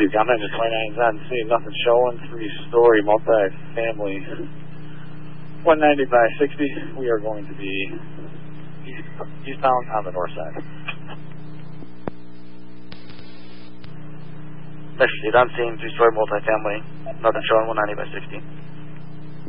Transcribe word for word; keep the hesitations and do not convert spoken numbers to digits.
Please, comment to twenty-nine Z, see nothing showing, three-story multi-family, one ninety by sixty. We are going to be east, eastbound on the north side. Next, I'm seeing three-story multi-family, nothing showing, one ninety by sixty.